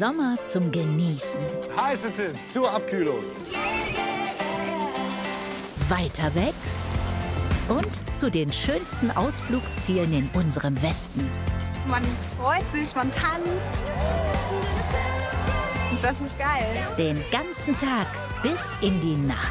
Sommer zum Genießen. Heiße Tipps zur Abkühlung. Weiter weg und zu den schönsten Ausflugszielen in unserem Westen. Man freut sich, man tanzt. Und das ist geil. Den ganzen Tag bis in die Nacht.